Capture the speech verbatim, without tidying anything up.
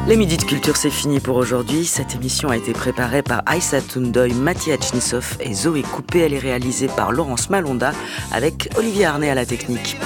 Les Midis de Culture, c'est fini pour aujourd'hui. Cette émission a été préparée par Aïssa Toundoy, Mathias Tchnissov et Zoé Coupé. Elle est réalisée par Laurence Malonda avec Olivier Arnay à la technique.